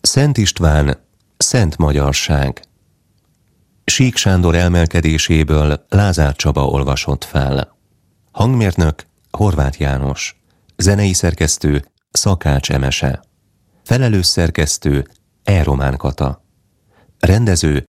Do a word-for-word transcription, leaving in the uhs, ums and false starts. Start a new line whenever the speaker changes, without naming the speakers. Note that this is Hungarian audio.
Szent István, Szent Magyarság. Sík Sándor elmelkedéséből Lázár Csaba olvasott fel. Hangmérnök Horváth János. Zenei szerkesztő Szakács Emese. Felelős szerkesztő E. Román Kata. Rendező